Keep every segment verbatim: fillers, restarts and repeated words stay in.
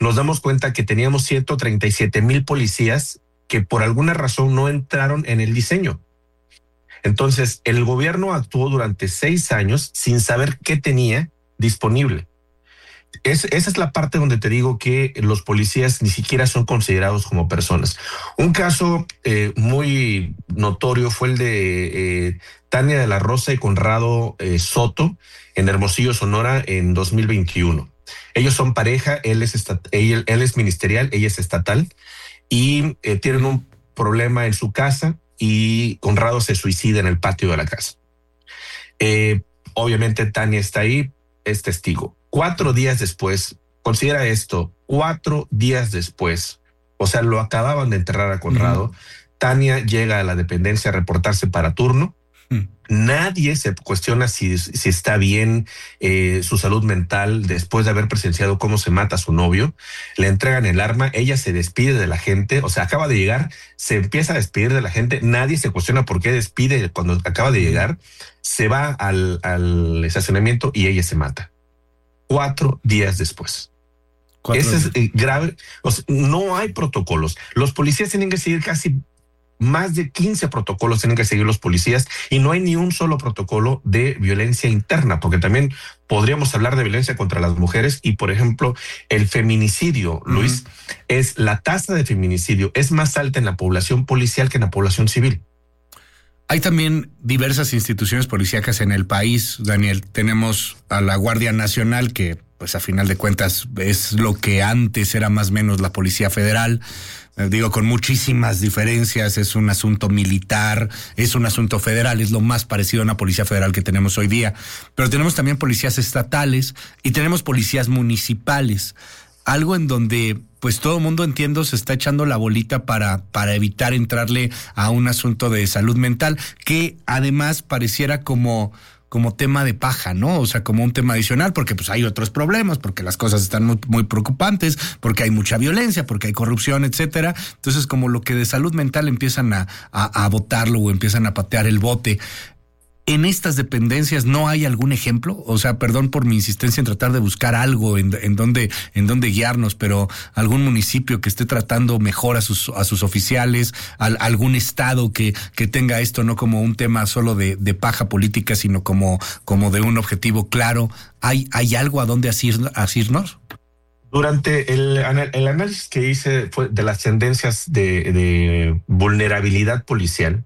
nos damos cuenta que teníamos ciento treinta y siete mil policías que por alguna razón no entraron en el diseño. Entonces, el gobierno actuó durante seis años sin saber qué tenía disponible. Es, esa es la parte donde te digo que los policías ni siquiera son considerados como personas. Un caso eh, muy notorio fue el de eh, Tania de la Rosa y Conrado eh, Soto en Hermosillo, Sonora, en dos mil veintiuno. Ellos son pareja, él es, estat- él, él es ministerial, ella es estatal, y eh, tienen un problema en su casa y Conrado se suicida en el patio de la casa. Eh, obviamente Tania está ahí, es testigo. Cuatro días después, considera esto, cuatro días después, o sea, lo acababan de enterrar a Conrado, uh-huh. Tania llega a la dependencia a reportarse para turno. Uh-huh. Nadie se cuestiona si, si está bien eh, su salud mental después de haber presenciado cómo se mata a su novio. Le entregan el arma, ella se despide de la gente, o sea, acaba de llegar, se empieza a despedir de la gente, nadie se cuestiona por qué despide cuando acaba de llegar, se va al, al estacionamiento y ella se mata. Cuatro días después. Eso es eh, grave. O sea, no hay protocolos. Los policías tienen que seguir casi más de quince protocolos, tienen que seguir los policías, y no hay ni un solo protocolo de violencia interna, porque también podríamos hablar de violencia contra las mujeres y, por ejemplo, el feminicidio, uh-huh. Luis, es la tasa de feminicidio es más alta en la población policial que en la población civil. Hay también diversas instituciones policíacas en el país, Daniel. Tenemos a la Guardia Nacional, que pues a final de cuentas es lo que antes era más o menos la Policía Federal. Eh, digo, con muchísimas diferencias, es un asunto militar, es un asunto federal, es lo más parecido a una Policía Federal que tenemos hoy día. Pero tenemos también policías estatales y tenemos policías municipales. Algo en donde pues todo el mundo, entiendo, se está echando la bolita para, para evitar entrarle a un asunto de salud mental, que además pareciera como, como tema de paja, ¿no? O sea, como un tema adicional, porque pues hay otros problemas, porque las cosas están muy, muy preocupantes, porque hay mucha violencia, porque hay corrupción, etcétera. Entonces, como lo que de salud mental empiezan a, a, a botarlo o empiezan a patear el bote. ¿En estas dependencias no hay algún ejemplo? O sea, perdón por mi insistencia en tratar de buscar algo en, en donde en donde guiarnos, pero algún municipio que esté tratando mejor a sus a sus oficiales, al, algún estado que, que tenga esto no como un tema solo de, de paja política, sino como, como de un objetivo claro. ¿Hay, hay algo a dónde asir, asirnos? Durante el, el análisis que hice fue de las tendencias de, de vulnerabilidad policial,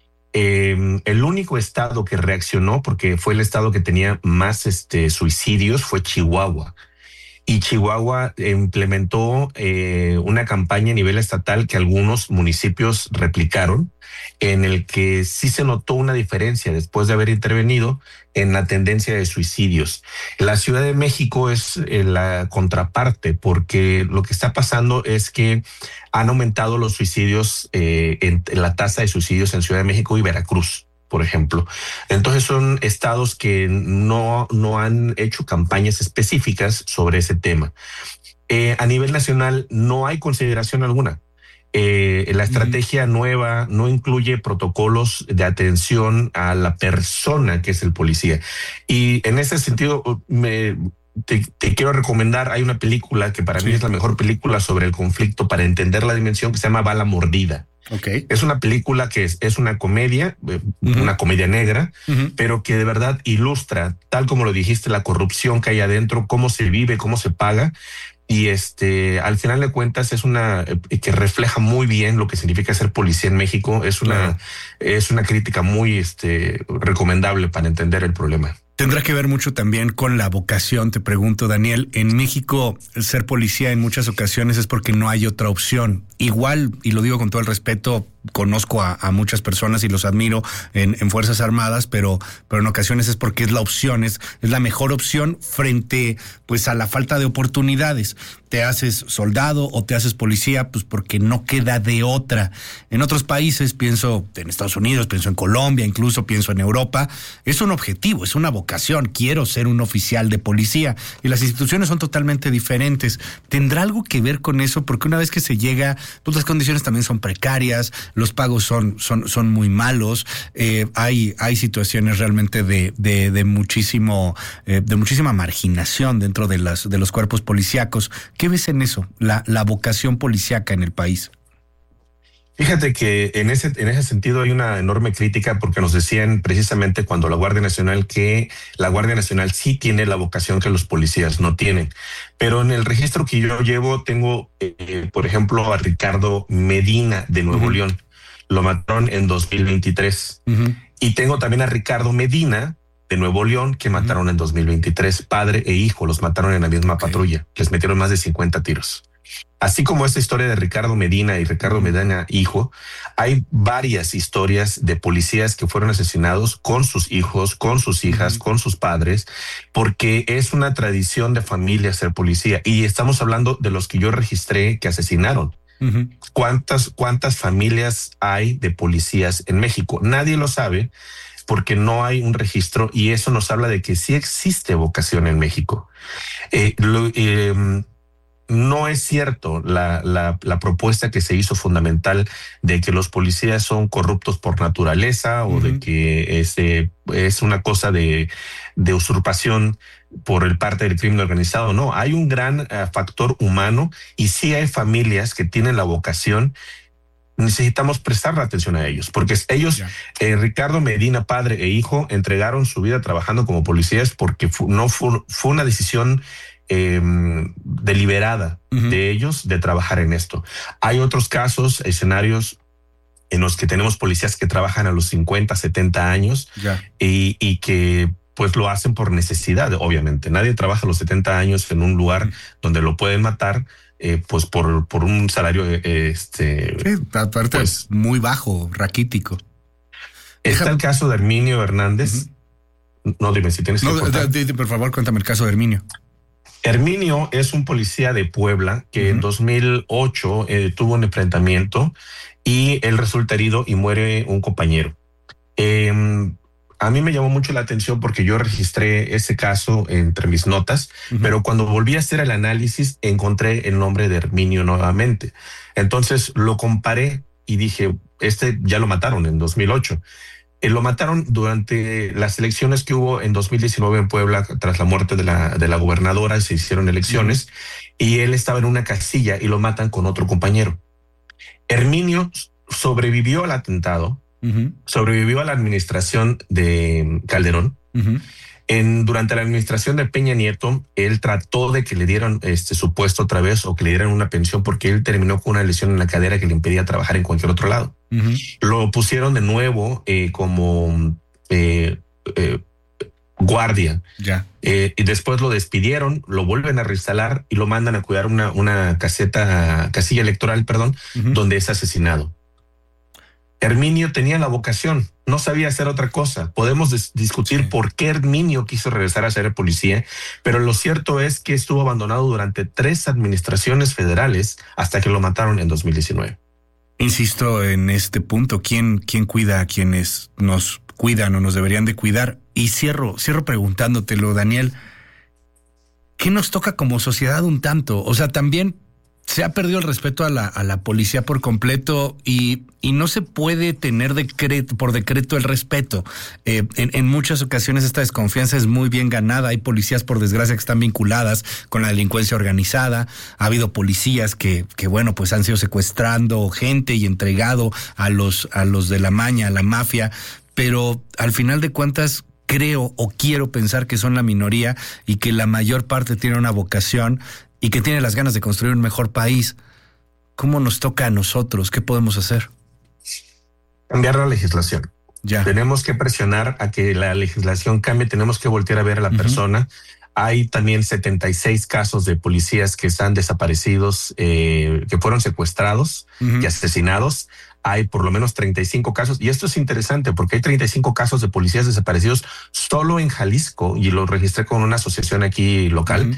Eh, el único estado que reaccionó, porque fue el estado que tenía más este, suicidios, fue Chihuahua. Y Chihuahua implementó eh, una campaña a nivel estatal que algunos municipios replicaron, en el que sí se notó una diferencia después de haber intervenido en la tendencia de suicidios. La Ciudad de México es eh, la contraparte, porque lo que está pasando es que han aumentado los suicidios, eh, en, en la tasa de suicidios en Ciudad de México y Veracruz, por ejemplo. Entonces son estados que no, no han hecho campañas específicas sobre ese tema. Eh, a nivel nacional no hay consideración alguna. Eh, la estrategia uh-huh. nueva no incluye protocolos de atención a la persona que es el policía. Y en ese sentido, me, te, te quiero recomendar, hay una película que para sí. mí es la mejor película sobre el conflicto para entender la dimensión, que se llama Bala Mordida. Okay. Es una película que es, es una comedia, uh-huh. una comedia negra, uh-huh. pero que de verdad ilustra, tal como lo dijiste, la corrupción que hay adentro, cómo se vive, cómo se paga. Y este, al final de cuentas es una eh, que refleja muy bien lo que significa ser policía en México. Es una, claro. es una crítica muy este, recomendable para entender el problema. Tendrá que ver mucho también con la vocación, te pregunto, Daniel. En México, el ser policía en muchas ocasiones es porque no hay otra opción. Igual, y lo digo con todo el respeto, conozco a, a muchas personas y los admiro en, en Fuerzas Armadas, pero, pero en ocasiones es porque es la opción, es, es la mejor opción frente pues a la falta de oportunidades. Te haces soldado o te haces policía, pues porque no queda de otra. En otros países, pienso en Estados Unidos, pienso en Colombia, incluso pienso en Europa, es un objetivo, es una vocación. Quiero ser un oficial de policía. Y las instituciones son totalmente diferentes. ¿Tendrá algo que ver con eso? Porque una vez que se llega, pues las condiciones también son precarias, los pagos son, son, son muy malos, eh, hay, hay situaciones realmente de, de, de muchísimo, eh, de muchísima marginación dentro de las, de los cuerpos policíacos. ¿Qué ves en eso? La, la vocación policíaca en el país. Fíjate que en ese, en ese sentido hay una enorme crítica porque nos decían precisamente cuando la Guardia Nacional que la Guardia Nacional sí tiene la vocación que los policías no tienen. Pero en el registro que yo llevo tengo, eh, por ejemplo, a Ricardo Medina de Nuevo uh-huh. León. Lo mataron en dos mil veintitrés. Uh-huh. Y tengo también a Ricardo Medina de Nuevo León que mataron uh-huh. en dos mil veintitrés. Padre e hijo los mataron en la misma okay. patrulla. Les metieron más de cincuenta tiros. Así como esta historia de Ricardo Medina y Ricardo Medina hijo, hay varias historias de policías que fueron asesinados con sus hijos, con sus hijas, uh-huh. con sus padres, porque es una tradición de familia ser policía. Y estamos hablando de los que yo registré que asesinaron. Uh-huh. ¿Cuántas, cuántas familias hay de policías en México? Nadie lo sabe porque no hay un registro y eso nos habla de que sí existe vocación en México. Eh, lo, eh, No es cierto la, la, la propuesta que se hizo fundamental de que los policías son corruptos por naturaleza o uh-huh. de que es, eh, es una cosa de, de usurpación por el parte del crimen organizado. No, hay un gran uh, factor humano y sí hay familias que tienen la vocación. Necesitamos prestar atención a ellos, porque ellos, yeah. eh, Ricardo Medina, padre e hijo, entregaron su vida trabajando como policías porque fu- no fue, fue una decisión Eh, deliberada uh-huh. de ellos de trabajar en esto. Hay otros casos, escenarios en los que tenemos policías que trabajan a los cincuenta, setenta años yeah. y, y que pues lo hacen por necesidad, obviamente. Nadie trabaja a los setenta años en un lugar uh-huh. donde lo pueden matar eh, pues por, por un salario eh, este sí, aparte pues, muy bajo, raquítico. Está Deja... el caso de Herminio Hernández. Uh-huh. No, dime si tienes que no, d- d- por favor, cuéntame el caso de Herminio. Herminio es un policía de Puebla que uh-huh. en dos mil ocho eh, tuvo un enfrentamiento y él resulta herido y muere un compañero. Eh, a mí me llamó mucho la atención porque yo registré ese caso entre mis notas, uh-huh. pero cuando volví a hacer el análisis encontré el nombre de Herminio nuevamente. Entonces lo comparé y dije, este ya lo mataron en dos mil ocho. Eh, lo mataron durante las elecciones que hubo en dos mil diecinueve en Puebla, tras la muerte de la, de la gobernadora, se hicieron elecciones uh-huh. y él estaba en una casilla y lo matan con otro compañero. Herminio sobrevivió al atentado, uh-huh. sobrevivió a la administración de Calderón. Uh-huh. En, durante la administración de Peña Nieto, él trató de que le dieran este, su puesto otra vez o que le dieran una pensión porque él terminó con una lesión en la cadera que le impedía trabajar en cualquier otro lado. Uh-huh. Lo pusieron de nuevo eh, como eh, eh, guardia. Yeah. Eh, y después lo despidieron, lo vuelven a reinstalar y lo mandan a cuidar una, una caseta, casilla electoral, perdón, uh-huh. donde es asesinado. Herminio tenía la vocación, no sabía hacer otra cosa. Podemos dis- discutir sí. por qué Herminio quiso regresar a ser policía, pero lo cierto es que estuvo abandonado durante tres administraciones federales hasta que lo mataron en dos mil diecinueve. Insisto en este punto, ¿quién, quién cuida a quienes nos cuidan o nos deberían de cuidar? Y cierro, cierro preguntándotelo, Daniel, ¿qué nos toca como sociedad un tanto? O sea, también se ha perdido el respeto a la, a la policía por completo y, y no se puede tener decreto, por decreto el respeto. Eh, en, en muchas ocasiones esta desconfianza es muy bien ganada. Hay policías, por desgracia, que están vinculadas con la delincuencia organizada. Ha habido policías que, que bueno, pues han sido secuestrando gente y entregado a los, a los de la maña, a la mafia. Pero al final de cuentas, creo o quiero pensar que son la minoría y que la mayor parte tiene una vocación y que tiene las ganas de construir un mejor país. ¿Cómo nos toca a nosotros? ¿Qué podemos hacer? Cambiar la legislación. Ya. Tenemos que presionar a que la legislación cambie, tenemos que voltear a ver a la uh-huh. persona. Hay también setenta y seis casos de policías que están desaparecidos, eh, que fueron secuestrados uh-huh. y asesinados. Hay por lo menos treinta y cinco casos, y esto es interesante porque hay treinta y cinco casos de policías desaparecidos solo en Jalisco, y lo registré con una asociación aquí local. Uh-huh.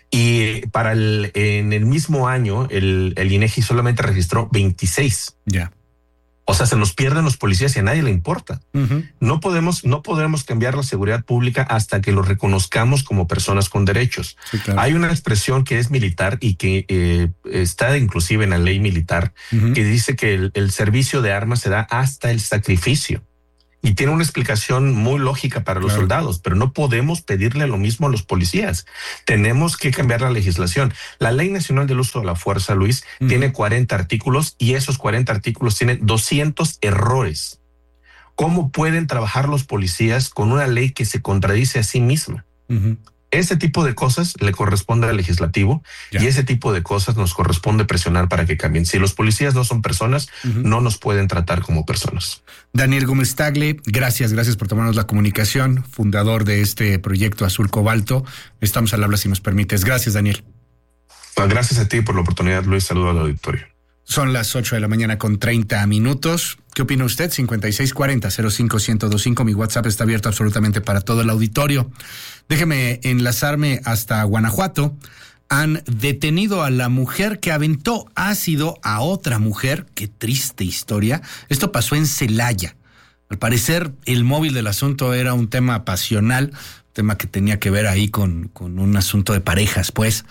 Y para el, en el mismo año, el, el INEGI solamente registró veintiséis. Ya. Yeah. O sea, se nos pierden los policías y a nadie le importa. Uh-huh. No podemos, no podremos cambiar la seguridad pública hasta que los reconozcamos como personas con derechos. Sí, claro. Hay una expresión que es militar y que eh, está inclusive en la ley militar, uh-huh, que dice que el, el servicio de armas se da hasta el sacrificio. Y tiene una explicación muy lógica para los claro. soldados, pero no podemos pedirle lo mismo a los policías. Tenemos que cambiar la legislación. La Ley Nacional del Uso de la Fuerza, Luis, uh-huh, tiene cuarenta artículos y esos cuarenta artículos tienen doscientos errores. ¿Cómo pueden trabajar los policías con una ley que se contradice a sí misma? Uh-huh. Ese tipo de cosas le corresponde al legislativo ya. y ese tipo de cosas nos corresponde presionar para que cambien. Si los policías no son personas, uh-huh, no nos pueden tratar como personas. Daniel Gómez Tagle, gracias, gracias por tomarnos la comunicación, fundador de este proyecto Azul Cobalto. Estamos al habla si nos permites. Gracias, Daniel. Gracias a ti por la oportunidad, Luis. Saludo al auditorio. Son las ocho de la mañana con treinta minutos. ¿Qué opina usted? cincuenta y seis cuarenta cero cinco ciento veinticinco. Mi WhatsApp está abierto absolutamente para todo el auditorio. Déjeme enlazarme hasta Guanajuato. Han detenido a la mujer que aventó ácido a otra mujer. Qué triste historia. Esto pasó en Celaya. Al parecer, el móvil del asunto era un tema pasional, tema que tenía que ver ahí con, con un asunto de parejas, pues.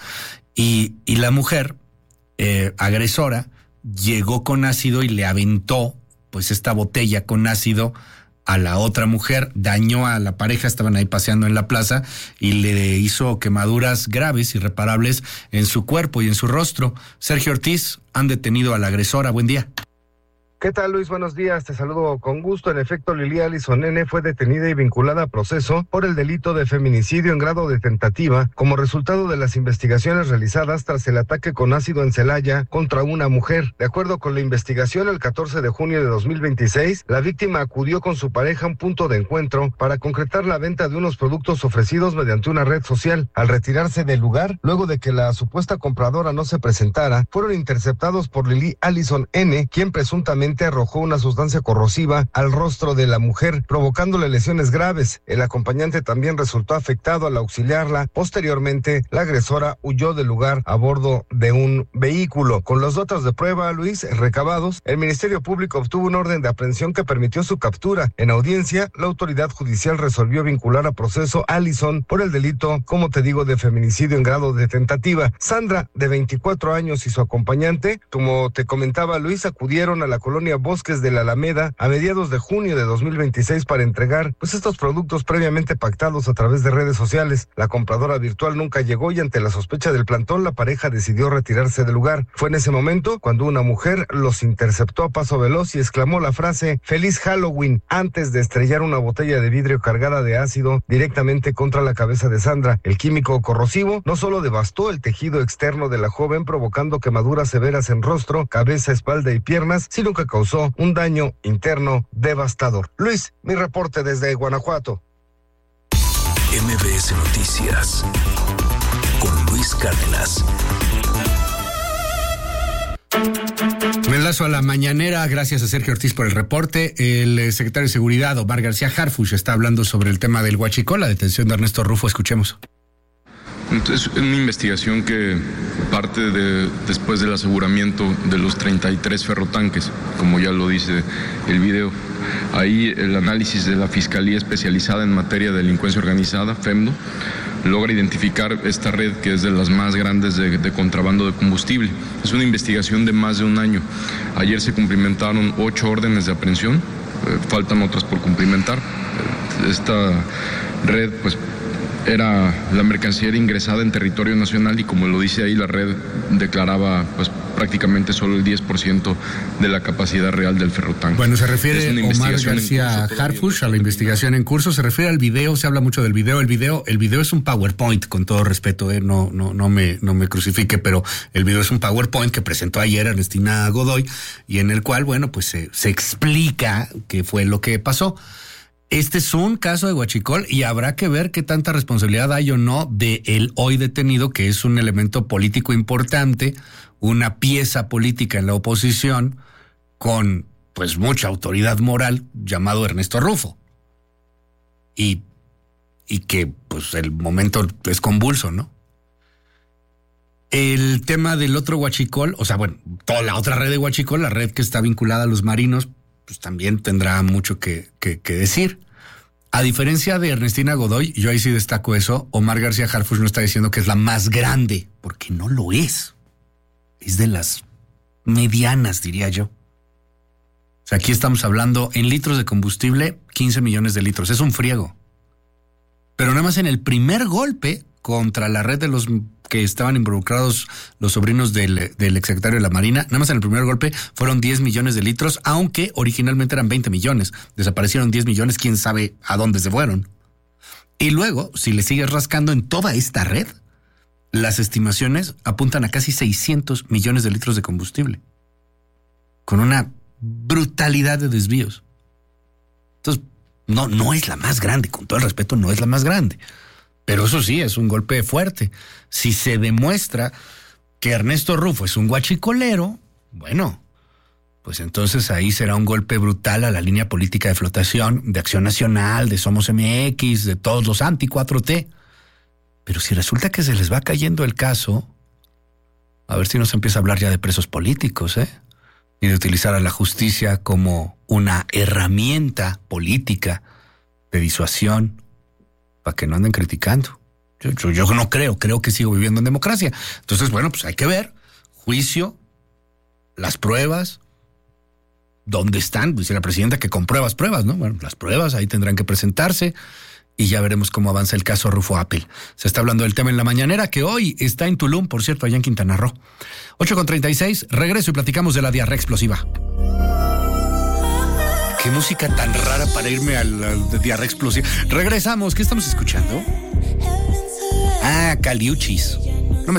Y, y la mujer, eh, agresora, llegó con ácido y le aventó pues esta botella con ácido a la otra mujer, dañó a la pareja, estaban ahí paseando en la plaza y le hizo quemaduras graves, irreparables en su cuerpo y en su rostro. Sergio Ortiz, han detenido a la agresora. Buen día. ¿Qué tal, Luis? Buenos días, te saludo con gusto. En efecto, Lili Alison N. fue detenida y vinculada a proceso por el delito de feminicidio en grado de tentativa como resultado de las investigaciones realizadas tras el ataque con ácido en Celaya contra una mujer. De acuerdo con la investigación, el catorce de junio de dos mil veintiséis, la víctima acudió con su pareja a un punto de encuentro para concretar la venta de unos productos ofrecidos mediante una red social. Al retirarse del lugar, luego de que la supuesta compradora no se presentara, fueron interceptados por Lili Alison N., quien presuntamente arrojó una sustancia corrosiva al rostro de la mujer, provocándole lesiones graves. El acompañante también resultó afectado al auxiliarla. Posteriormente, la agresora huyó del lugar a bordo de un vehículo. Con los datos de prueba, Luis, recabados, el Ministerio Público obtuvo un orden de aprehensión que permitió su captura. En audiencia, la autoridad judicial resolvió vincular a proceso a Alison por el delito, como te digo, de feminicidio en grado de tentativa. Sandra, de veinticuatro años, y su acompañante, como te comentaba, Luis, acudieron a la colonia Bosques de la Alameda a mediados de junio de dos mil veintiséis para entregar pues estos productos previamente pactados a través de redes sociales. La compradora virtual nunca llegó y ante la sospecha del plantón, la pareja decidió retirarse del lugar. Fue en ese momento cuando una mujer los interceptó a paso veloz y exclamó la frase "Feliz Halloween" antes de estrellar una botella de vidrio cargada de ácido directamente contra la cabeza de Sandra. El químico corrosivo no solo devastó el tejido externo de la joven, provocando quemaduras severas en rostro, cabeza, espalda y piernas, sino que causó un daño interno devastador. Luis, mi reporte desde Guanajuato. M B S Noticias con Luis Cárdenas. Me enlazo a la mañanera, gracias a Sergio Ortiz por el reporte. El secretario de Seguridad, Omar García Harfuch, está hablando sobre el tema del huachicol, la detención de Ernesto Rufo. Escuchemos. Entonces, es una investigación que parte de, después del aseguramiento de los treinta y tres ferrotanques, como ya lo dice el video. Ahí el análisis de la Fiscalía Especializada en Materia de Delincuencia Organizada, FEMDO, logra identificar esta red que es de las más grandes de, de contrabando de combustible. Es una investigación de más de un año. Ayer se cumplimentaron ocho órdenes de aprehensión, eh, faltan otras por cumplimentar. Esta red, pues, era la mercancía era ingresada en territorio nacional y, como lo dice ahí, la red declaraba pues prácticamente solo el diez por ciento de la capacidad real del ferrotanque. Bueno, se refiere Omar García Harfuch a la investigación en curso, se refiere al video, se habla mucho del video, el video, el video es un PowerPoint, con todo respeto, eh, no, no, no me, no me crucifique, pero el video es un PowerPoint que presentó ayer Ernestina Godoy y en el cual, bueno, pues se, se explica qué fue lo que pasó. Este es un caso de huachicol y habrá que ver qué tanta responsabilidad hay o no de el hoy detenido, que es un elemento político importante, una pieza política en la oposición con pues mucha autoridad moral, llamado Ernesto Rufo. Y, y que pues el momento es convulso, ¿no? El tema del otro huachicol, o sea, bueno, toda la otra red de huachicol, la red que está vinculada a los marinos, pues también tendrá mucho que, que, que decir. A diferencia de Ernestina Godoy, yo ahí sí destaco eso, Omar García Harfuch no está diciendo que es la más grande, porque no lo es. Es de las medianas, diría yo. O sea, aquí estamos hablando en litros de combustible, quince millones de litros. Es un friego. Pero nada más en el primer golpe contra la red de los que estaban involucrados, los sobrinos del, del exsecretario de la Marina, nada más en el primer golpe fueron diez millones de litros, aunque originalmente eran veinte millones. Desaparecieron diez millones, quién sabe a dónde se fueron. Y luego, si le sigues rascando en toda esta red, las estimaciones apuntan a casi seiscientos millones de litros de combustible, con una brutalidad de desvíos. Entonces, no, no es la más grande, con todo el respeto, no es la más grande. Pero eso sí, es un golpe fuerte. Si se demuestra que Ernesto Rufo es un guachicolero, bueno, pues entonces ahí será un golpe brutal a la línea política de flotación, de Acción Nacional, de Somos M X, de todos los anti cuatro T. Pero si resulta que se les va cayendo el caso, a ver si no se empieza a hablar ya de presos políticos, ¿eh? Y de utilizar a la justicia como una herramienta política de disuasión, para que no anden criticando. Yo, yo, yo no creo, creo que sigo viviendo en democracia. Entonces, bueno, pues hay que ver, juicio, las pruebas, dónde están, dice la presidenta que con pruebas, pruebas, ¿no? Bueno, las pruebas ahí tendrán que presentarse y ya veremos cómo avanza el caso Rufo Appel. Se está hablando del tema en la mañanera, que hoy está en Tulum, por cierto, allá en Quintana Roo. ocho con treinta y seis, regreso y platicamos de la diarrea explosiva. Qué música tan rara para irme al, al de diarrea explosiva. Regresamos, ¿qué estamos escuchando? Ah, Caliuchis. No me